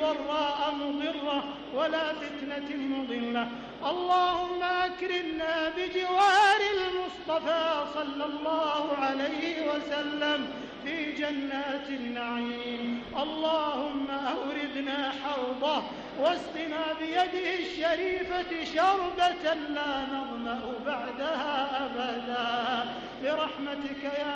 ضراء مضرة ولا فتنة مضلة. اللهم أكرمنا بجوار المصطفى صلى الله عليه وسلم في جنات النعيم. اللهم أوردنا حوضه واسقنا بيده الشريفة شربة لا نظمأ بعدها أبدا برحمتك يا